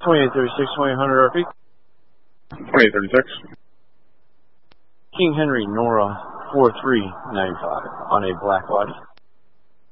2836, 2800 RP. 2836. King Henry Nora 4395 on a black body.